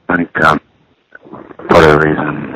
I think part of the reason,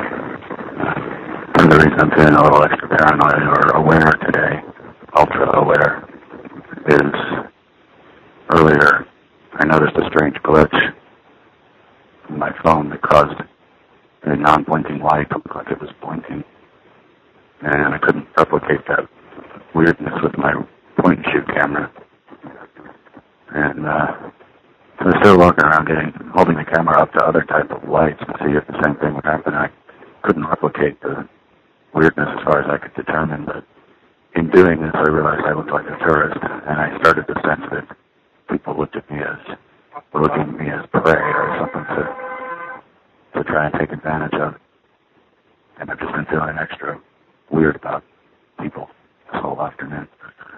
I'm feeling a little extra paranoid or aware today, ultra aware, is earlier I noticed a strange glitch in my phone that caused a non-blinking light to look like it was blinking, and I couldn't replicate that weirdness with my point-and-shoot camera. And so I started walking around holding the camera up to other type of lights to see if the same thing would happen. I couldn't replicate the weirdness as far as I could determine, but in doing this I realized I looked like a tourist, and I started to sense that people were looking at me as prey or something to try and take advantage of. And I've just been feeling extra weird about people this whole afternoon.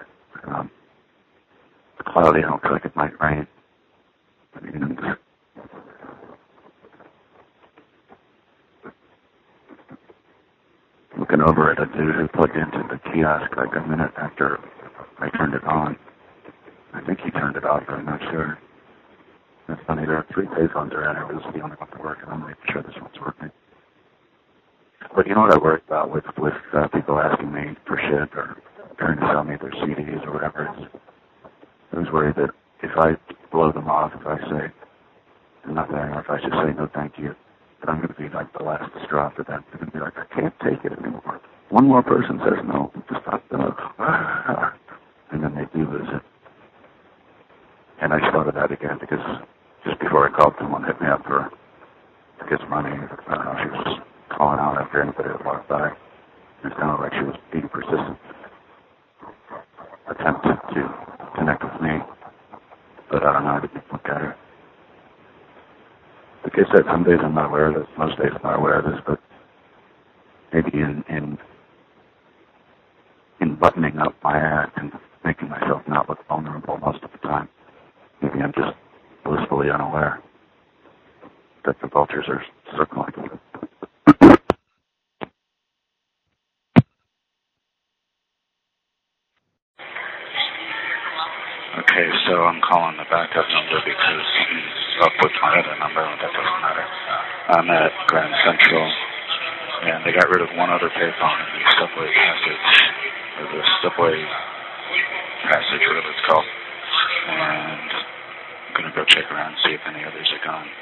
It's cloudy, I don't feel like it might rain. Looking over at a dude who plugged into the kiosk like a minute after I turned it on. I think he turned it off, but I'm not sure. It's funny, there are 3 payphones around here, but this is the only one to work, and I'm making sure this one's working. But you know what I worry about with people asking me for shit or trying to sell me their CDs or whatever? I was worried that if I blow them off, if I say nothing, or if I just say no thank you, that I'm going to be like the last straw for them. They're going to be like, I can't take it anymore. One more person says no, just stop them. And then they do lose it. And I just thought of that again because just before I called, someone hit me up to get some money. I don't know, she was just calling out after anybody that walked by. It sounded like she was being persistent. Attempted to connect with me, but I don't know, I didn't look at her. Like I said, some days I'm not aware of this, most days I'm not aware of this, but maybe in buttoning up my act and making myself not look vulnerable most of the time, maybe I'm just blissfully unaware that the vultures are circling. Okay, so I'm calling the backup number because something's up with my other number, but that doesn't matter. I'm at Grand Central, and they got rid of one other payphone in the subway passage, or the subway passage, whatever it's called. And I'm going to go check around and see if any others are gone.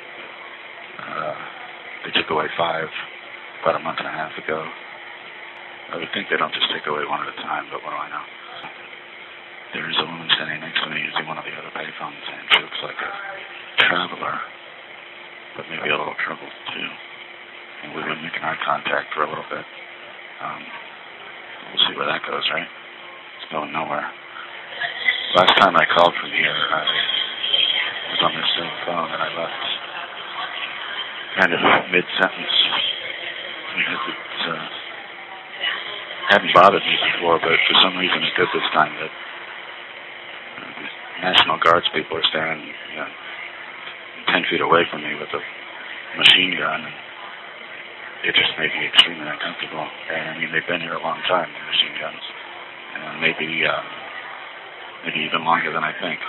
They took away 5 about a month and a half ago. I would think they don't just take away one at a time, but what do I know? There's a woman standing next to me using one of the other payphones, and she looks like a traveler, but maybe a little troubled too. And we've been making eye contact for a little bit. We'll see where that goes, right? It's going nowhere. Last time I called from here, I was on this same phone, and I left kind of mid-sentence because it hadn't bothered me before, but for some reason it did this time. That National Guards people are standing 10 feet away from me with a machine gun. It just made me extremely uncomfortable. And I mean, they've been here a long time, the machine guns, and maybe even longer than I think.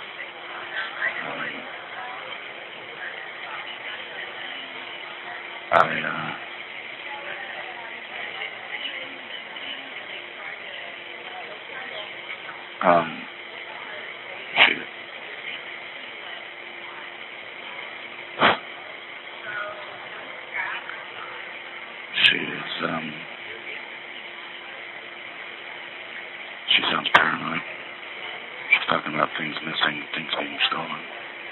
She sounds paranoid. She's talking about things missing, things being stolen.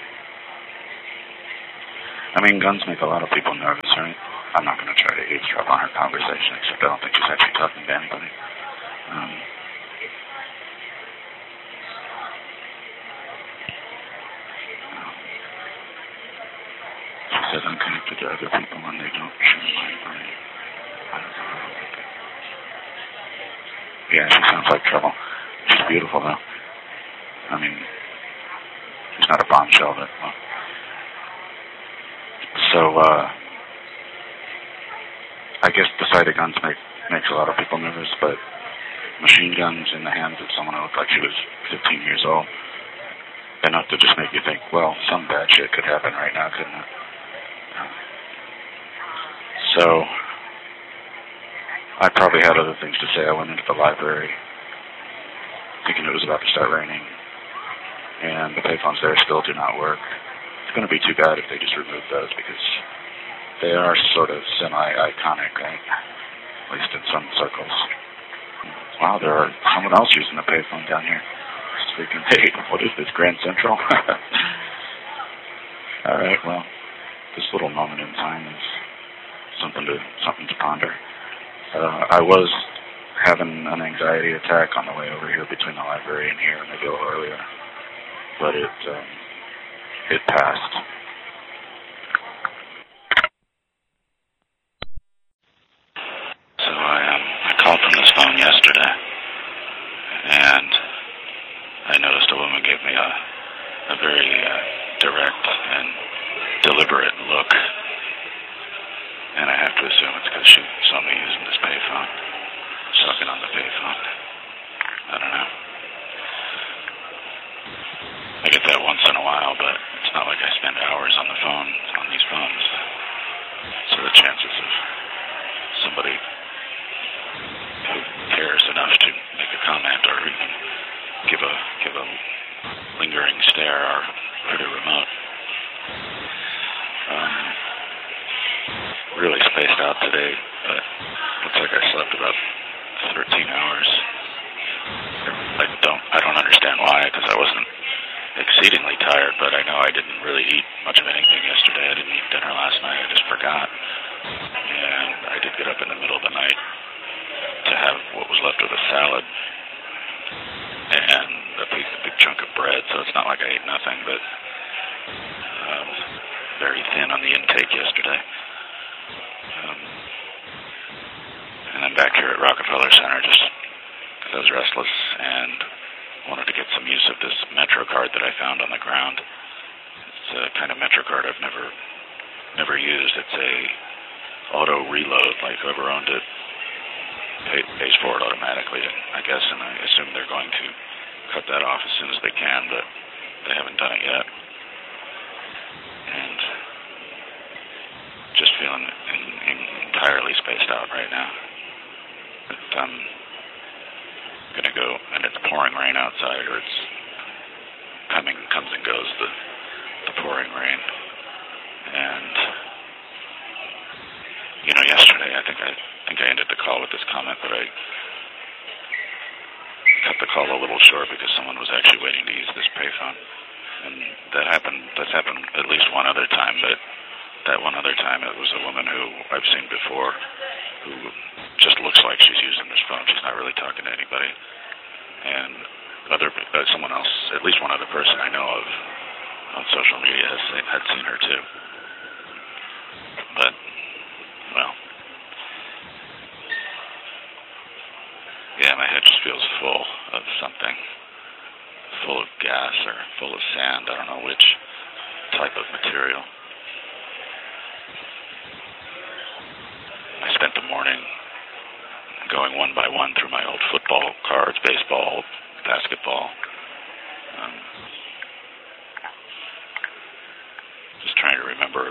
I mean, guns make a lot of people nervous, right? I'm not going to try to eavesdrop on her conversation, except I don't think she's actually talking to anybody. She says I'm connected to other people and they don't share my brain. I don't know. Yeah, she sounds like trouble. She's beautiful, though. I mean, she's not a bombshell, but... Well. So, I guess the sight of guns makes a lot of people nervous, but machine guns in the hands of someone who looked like she was 15 years old, enough to just make you think, well, some bad shit could happen right now, couldn't it? So I probably had other things to say. I went into the library thinking it was about to start raining, and the payphones there still do not work. It's going to be too bad if they just remove those, because they are sort of semi-iconic, right? At least in some circles. Wow, there are someone else using the payphone down here. Speaking, hey, what is this, Grand Central? All right, well, this little moment in time is something to ponder. I was having an anxiety attack on the way over here between the library and here, maybe a little earlier, but it passed. So I called from this phone yesterday, and I noticed a woman gave me a very direct and deliberate look, and I have to assume it's because she saw me using this payphone, sucking on the payphone. I don't know. I get that once in a while, but it's not like I spend hours on the phone, on these phones. So the chances of somebody who cares enough to make a comment or even give a lingering stare are pretty remote. Really spaced out today, but looks like I slept about 13 hours. I don't understand why, because I wasn't exceedingly tired, but I know I didn't really eat much of anything yesterday. I didn't eat dinner last night. I just forgot. And I did get up in the middle of the night to have what was left of a salad and a big chunk of bread, so it's not like I ate nothing, but very thin on the intake yesterday. And I'm back here at Rockefeller Center just because I was restless and wanted to get some use of this MetroCard that I found on the ground. It's a kind of MetroCard I've never used. It's a auto reload, like whoever owned it pays for it automatically, I guess, and I assume they're going to cut that off as soon as they can, but they haven't done it yet. And just feeling entirely spaced out right now. But I'm gonna go, and it's pouring rain outside, or it's comes and goes, the pouring rain. And yesterday I think I ended the call with this comment, but I cut the call a little short because someone was actually waiting to use this payphone. And that's happened at least one other time, but that one other time it was a woman who I've seen before who just looks like she's using this phone. She's not really talking to anybody. And someone else, at least one other person I know of on social media had seen her too. But, well, yeah, my head just feels full of something. Full of gas or full of sand. I don't know which type of material. I spent the morning going one by one through my old football cards, baseball, basketball. Just trying to remember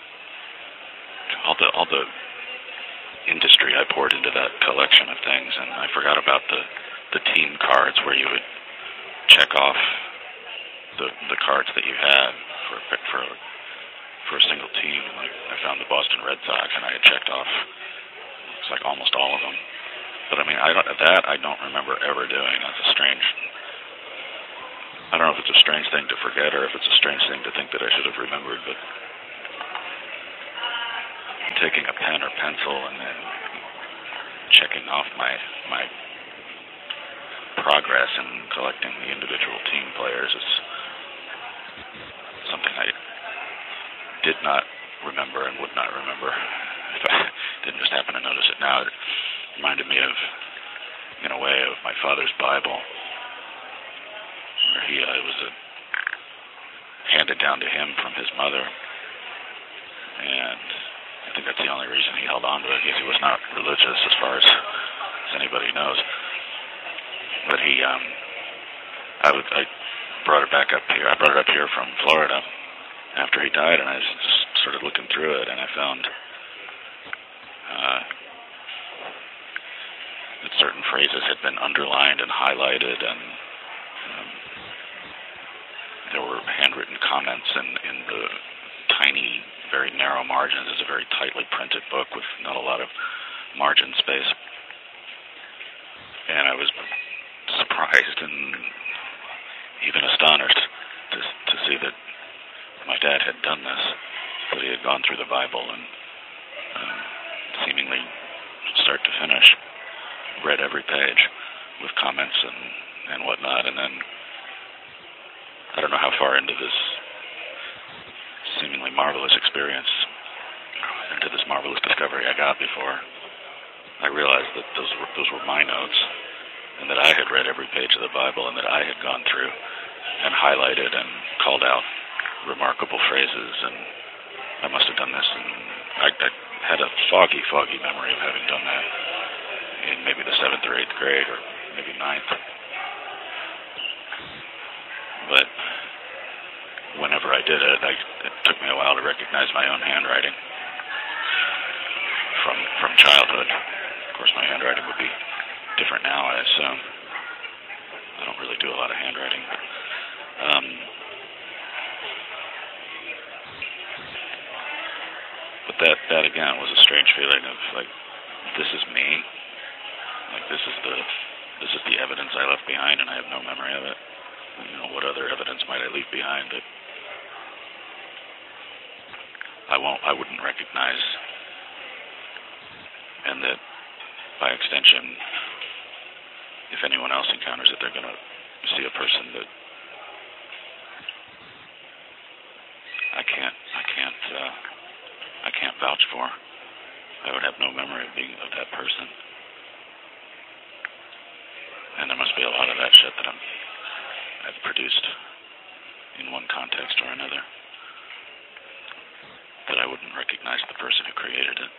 all the industry I poured into that collection of things, and I forgot about the team cards where you would check off the cards that you had for a single team. Like I found the Boston Red Sox, and I had checked off it's like almost all of them. But I mean, I don't remember ever doing. That's a strange. I don't know if it's a strange thing to forget or if it's a strange thing to think that I should have remembered. But taking a pen or pencil and then checking off my progress in collecting the individual team players is something I did not remember and would not remember if I didn't just happen to notice it now. It reminded me of, in a way, of my father's Bible, where it was handed down to him from his mother, and I think that's the only reason he held on to it. He was not religious as far as anybody knows. But I brought it back up here. I brought it up here from Florida after he died, and I just started looking through it, and I found certain phrases had been underlined and highlighted, and there were handwritten comments in the tiny, very narrow margins. It's a very tightly printed book with not a lot of margin space. And I was surprised and even astonished to see that my dad had done this, that he had gone through the Bible and seemingly start to finish read every page with comments and whatnot. And then I don't know how far into this seemingly marvelous experience, into this marvelous discovery I got before I realized that those were my notes, and that I had read every page of the Bible, and that I had gone through and highlighted and called out remarkable phrases, and I must have done this, and I had a foggy memory of having done that in maybe the 7th or 8th grade, or maybe 9th. But whenever I did it, it took me a while to recognize my own handwriting from childhood. Of course, my handwriting would be different now, I assume. I don't really do a lot of handwriting, but that again was a strange feeling of like, this is me. Like this is the evidence I left behind, and I have no memory of it. You know, what other evidence might I leave behind that I wouldn't recognize, and that by extension, if anyone else encounters it, they're going to see a person that I can't vouch for. I would have no memory of that person, and there must be a lot of that shit that I've produced in one context or another, that I wouldn't recognize the person who created it.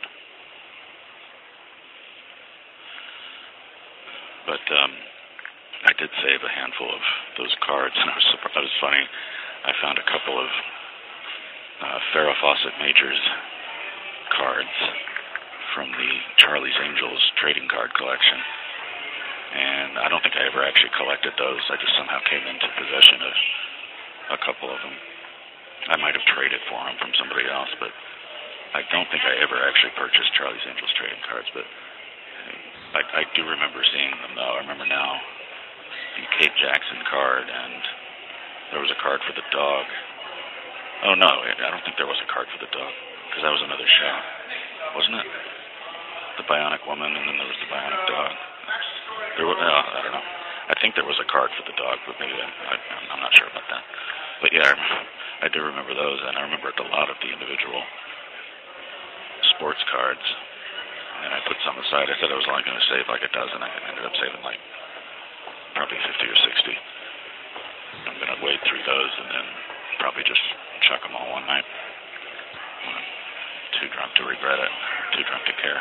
But I did save a handful of those cards, and I was funny. I found a couple of Farrah Fawcett Majors cards from the Charlie's Angels trading card collection, and I don't think I ever actually collected those. I just somehow came into possession of a couple of them. I might have traded for them from somebody else, but I don't think I ever actually purchased Charlie's Angels trading cards. But I do remember seeing them, though. I remember now the Kate Jackson card, and there was a card for the dog. Oh, no, I don't think there was a card for the dog, because that was another show, wasn't it? The Bionic Woman, and then there was the Bionic Dog. I don't know. I think there was a card for the dog, but maybe I'm not sure about that. But yeah, I do remember those, and I remember a lot of the individual sports cards. And I put some aside. I said I was only going to save like a dozen. I ended up saving like probably 50 or 60. I'm going to wade through those and then probably just chuck them all one night. I'm too drunk to regret it, too drunk to care.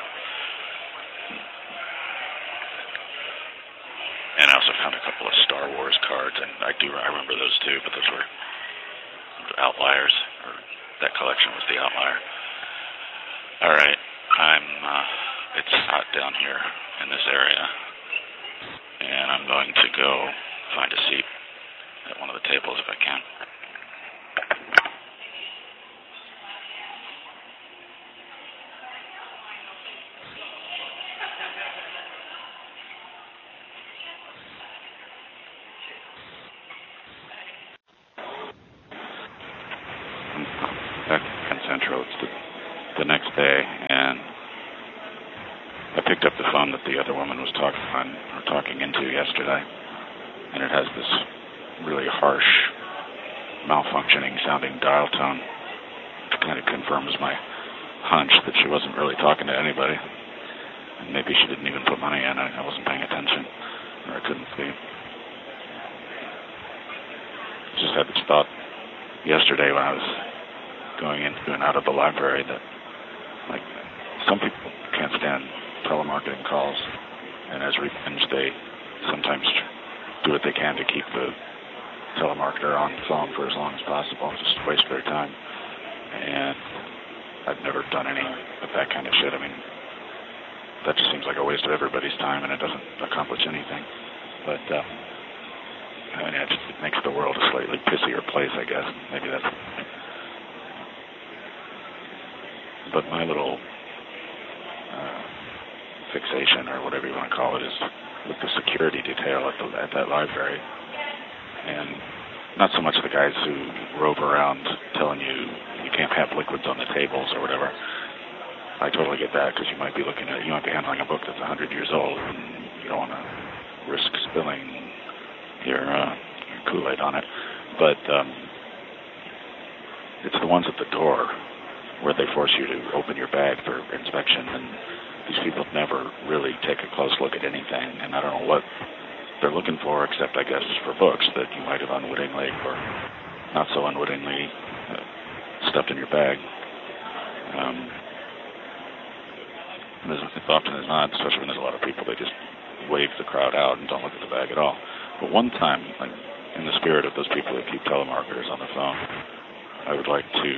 And I also found a couple of Star Wars cards, and I remember those too, but those were outliers, or that collection was the outlier. All right. It's hot down here in this area, and I'm going to go find a seat at one of the tables if I can. Back in Central, it's the next day, and I picked up the phone that the other woman was talking into yesterday, and it has this really harsh, malfunctioning sounding dial tone, which kind of confirms my hunch that she wasn't really talking to anybody, and maybe she didn't even put money in. I wasn't paying attention, or I couldn't see. I just had this thought yesterday when I was going into and out of the library that, like, some people can't stand telemarketing calls, and as revenge, they sometimes do what they can to keep the telemarketer on the phone for as long as possible, just waste their time. And I've never done any of that kind of shit. I mean, that just seems like a waste of everybody's time, and it doesn't accomplish anything. But I mean, it makes the world a slightly pissier place, I guess. Maybe that's. But my little fixation, or whatever you want to call it, is with the security detail at that library, and not so much the guys who rove around telling you can't have liquids on the tables or whatever. I totally get that, because you might be handling a book that's 100 years old, and you don't want to risk spilling your Kool-Aid on it. But it's the ones at the door where they force you to open your bag for inspection, and these people never really take a close look at anything, and I don't know what they're looking for, except I guess for books that you might have unwittingly or not so unwittingly stuffed in your bag. As often as not, especially when there's a lot of people, they just wave the crowd out and don't look at the bag at all. But one time, like, in the spirit of those people that keep telemarketers on the phone, I would like to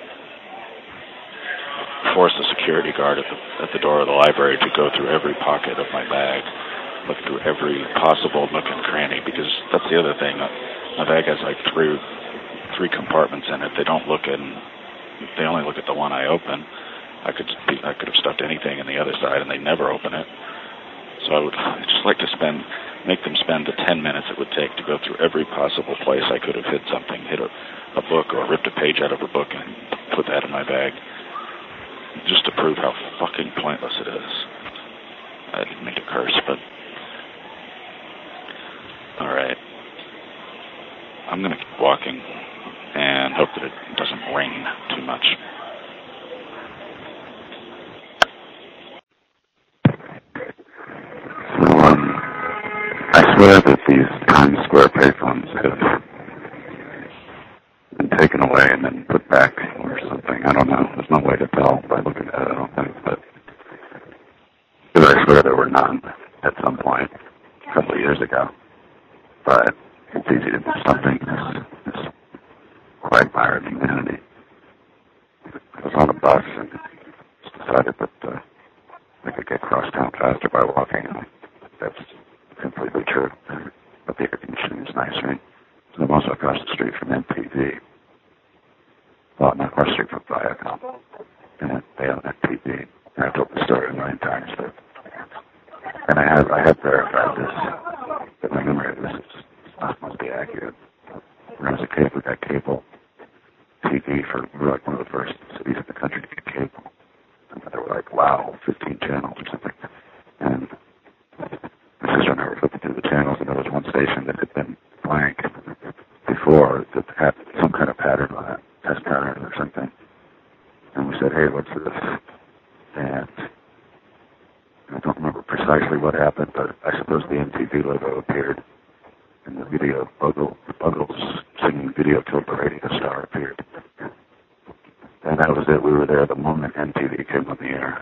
force a security guard at the door of the library to go through every pocket of my bag, look through every possible nook and cranny, because that's the other thing. My bag has like three compartments in it. They don't look in. They only look at the one I open. I could have stuffed anything in the other side, and they never open it. So I'd just like to make them spend the 10 minutes it would take to go through every possible place I could have hid something, hid a book or ripped a page out of a book and put that in my bag, just to prove how fucking pointless it is. I didn't mean to curse, but all right. I'm going to keep walking and hope that it doesn't rain too much. I swear that these Times Square payphones have been taken away and then put back or something. I don't know. There's no way to tell by looking at it, I don't think. But I swear there were none at some point a couple of years ago. But it's easy to do something this quagmire of humanity. I was on a bus and just decided that I could get across town faster by walking. And that's completely true. But the air conditioning is nice, right? So I'm also across the street from MTV. Well, not across the street from Viacom. And they own MTV. And I've told the story a million times. But, and I have verified this. But my memory of this must be accurate. When I was a kid, we got cable TV we were like one of the first cities in the country to get cable. And they were like, wow, 15 channels or something. And my sister and I were flipping through the channels, and there was one station that had been blank before that had some kind of pattern on it, test pattern or something. And we said, hey, what's this? And I don't remember precisely what happened, but I suppose the MTV logo appeared. And the video, Buggles singing Video Killed the Radio Star appeared. And that was it. We were there the moment MTV came on the air.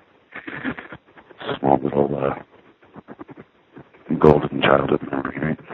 Small little golden childhood memory, right?